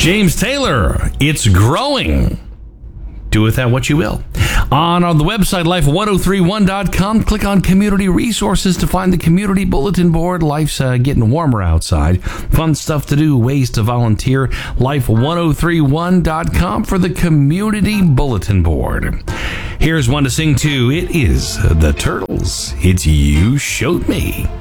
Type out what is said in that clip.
James Taylor, It's Growing. Do with that what you will. On the website, life1031.com, click on Community Resources to find the Community Bulletin Board. Life's getting warmer outside. Fun stuff to do, ways to volunteer. Life1031.com for the Community Bulletin Board. Here's one to sing to. It is the Turtles. It's You Showed Me.